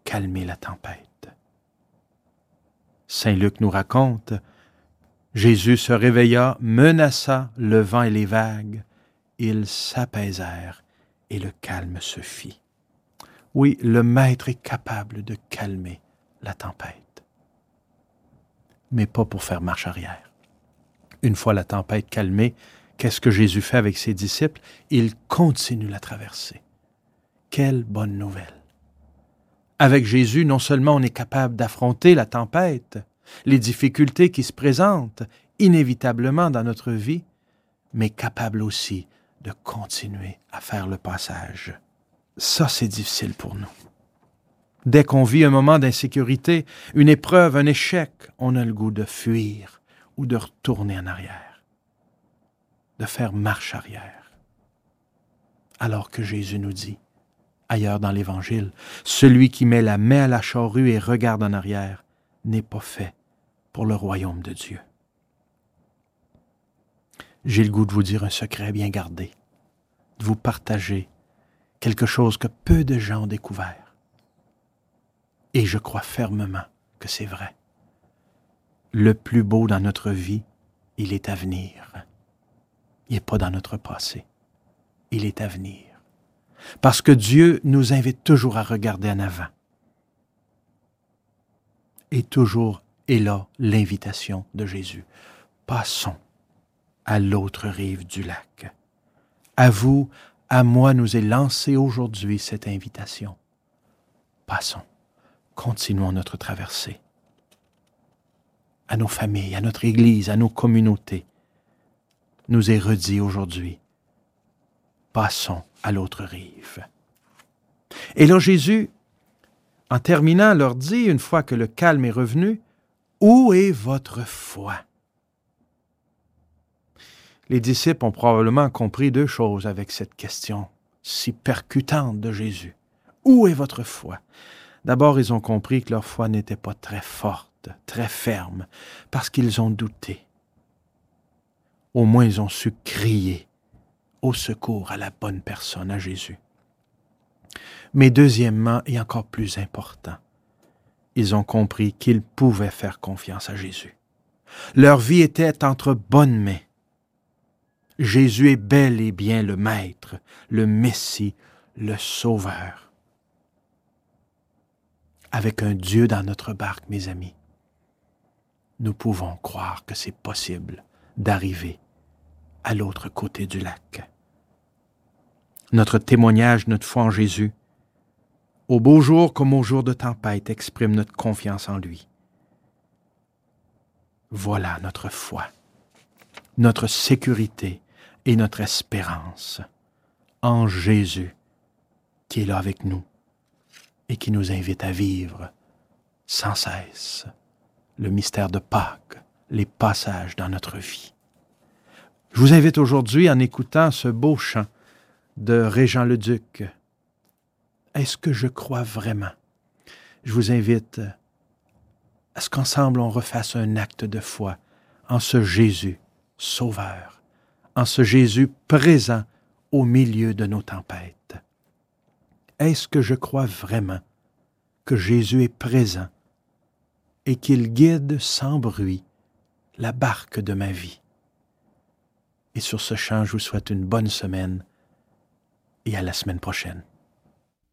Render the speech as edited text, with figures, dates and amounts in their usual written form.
calmer la tempête. Saint Luc nous raconte, Jésus se réveilla, menaça le vent et les vagues. Ils s'apaisèrent et le calme se fit. Oui, le Maître est capable de calmer la tempête, mais pas pour faire marche arrière. Une fois la tempête calmée, qu'est-ce que Jésus fait avec ses disciples? Il continue la traversée. Quelle bonne nouvelle! Avec Jésus, non seulement on est capable d'affronter la tempête, les difficultés qui se présentent inévitablement dans notre vie, mais capable aussi de continuer à faire le passage. Ça, c'est difficile pour nous. Dès qu'on vit un moment d'insécurité, une épreuve, un échec, on a le goût de fuir ou de retourner en arrière, de faire marche arrière. Alors que Jésus nous dit, ailleurs dans l'Évangile, celui qui met la main à la charrue et regarde en arrière n'est pas fait pour le royaume de Dieu. J'ai le goût de vous dire un secret bien gardé, de vous partager quelque chose que peu de gens ont découvert. Et je crois fermement que c'est vrai. Le plus beau dans notre vie, il est à venir. Il n'est pas dans notre passé. Il est à venir. Parce que Dieu nous invite toujours à regarder en avant. Et toujours est là l'invitation de Jésus. Passons à l'autre rive du lac. À vous, à moi, nous est lancée aujourd'hui cette invitation. Passons, continuons notre traversée. À nos familles, à notre Église, à nos communautés, nous est redit aujourd'hui, passons à l'autre rive. Et là, Jésus, en terminant, leur dit, une fois que le calme est revenu, « Où est votre foi? » Les disciples ont probablement compris deux choses avec cette question si percutante de Jésus. Où est votre foi? D'abord, ils ont compris que leur foi n'était pas très forte, très ferme, parce qu'ils ont douté. Au moins, ils ont su crier au secours à la bonne personne, à Jésus. Mais deuxièmement, et encore plus important, ils ont compris qu'ils pouvaient faire confiance à Jésus. Leur vie était entre bonnes mains. Jésus est bel et bien le Maître, le Messie, le Sauveur. Avec un Dieu dans notre barque, mes amis, nous pouvons croire que c'est possible d'arriver à l'autre côté du lac. Notre témoignage, notre foi en Jésus, au beau jour comme au jour de tempête, exprime notre confiance en lui. Voilà notre foi, notre sécurité et notre espérance en Jésus qui est là avec nous et qui nous invite à vivre sans cesse le mystère de Pâques, les passages dans notre vie. Je vous invite aujourd'hui, en écoutant ce beau chant de Régent-le-Duc, est-ce que je crois vraiment? Je vous invite à ce qu'ensemble on refasse un acte de foi en ce Jésus Sauveur, en ce Jésus présent au milieu de nos tempêtes. Est-ce que je crois vraiment que Jésus est présent et qu'il guide sans bruit la barque de ma vie? Et sur ce chant, je vous souhaite une bonne semaine et à la semaine prochaine.